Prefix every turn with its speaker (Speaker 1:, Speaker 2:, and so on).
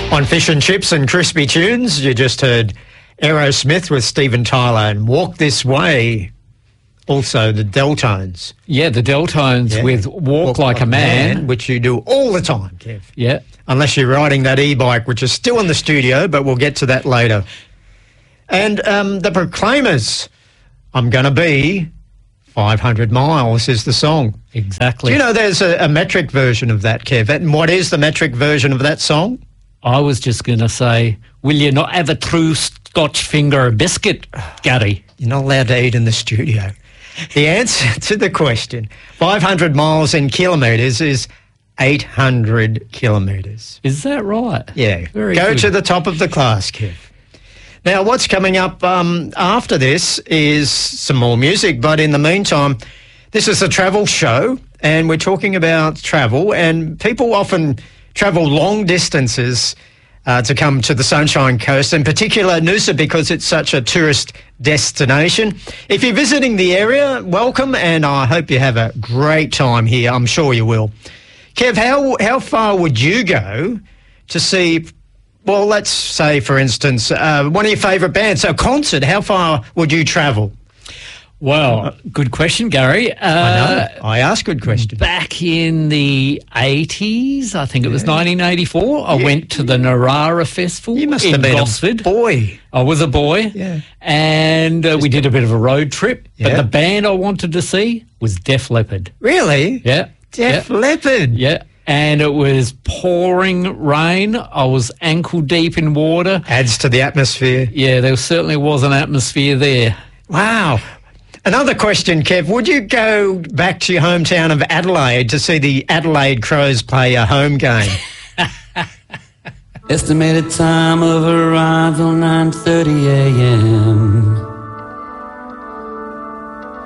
Speaker 1: On Fish and Chips and Crispy Tunes, you just heard Aerosmith with Steven Tyler and Walk This Way. Also the Deltones.
Speaker 2: Yeah, the Deltones with Walk Like a Man.
Speaker 1: Which you do all the time, Kev.
Speaker 2: Yeah.
Speaker 1: Unless you're riding that e-bike, which is still in the studio, but we'll get to that later. And the Proclaimers, I'm Gonna Be 500 Miles is the song.
Speaker 2: Exactly.
Speaker 1: Do you know there's a metric version of that, Kev? And what is the metric version of that song?
Speaker 2: I was just going to say, will you not have a true Scotch finger biscuit, Gary?
Speaker 1: You're not allowed to eat in the studio. The answer to the question, 500 miles in kilometres, is 800 kilometres.
Speaker 2: Is that right?
Speaker 1: Yeah.
Speaker 2: Very
Speaker 1: Go
Speaker 2: good.
Speaker 1: to the top of the class, Kev. Now, what's coming up after this is some more music, but in the meantime, this is a travel show, and we're talking about travel, and people often travel long distances to come to the Sunshine Coast, in particular Noosa, because it's such a tourist destination. If you're visiting the area, welcome, and I hope you have a great time here. I'm sure you will. Kev, how far would you go to see, well, let's say, for instance, one of your favourite bands, a concert? How far would you travel?
Speaker 2: Well, good question, Gary.
Speaker 1: I know. I ask good questions.
Speaker 2: Back in the 80s, I think it was 1984, I went to the Narara Festival
Speaker 1: You must
Speaker 2: in
Speaker 1: have been
Speaker 2: Gosford.
Speaker 1: a boy.
Speaker 2: I was a boy.
Speaker 1: Yeah.
Speaker 2: And we did a bit of a road trip. But
Speaker 1: Yeah.
Speaker 2: the band I wanted to see was Def Leppard.
Speaker 1: Really?
Speaker 2: Yeah.
Speaker 1: Def Leppard.
Speaker 2: Yeah. And it was pouring rain. I was ankle deep in water.
Speaker 1: Adds to the atmosphere.
Speaker 2: Yeah, there certainly was an atmosphere there.
Speaker 1: Wow. Another question, Kev. Would you go back to your hometown of Adelaide to see the Adelaide Crows play a home game?
Speaker 3: Estimated time of arrival 9:30 a.m.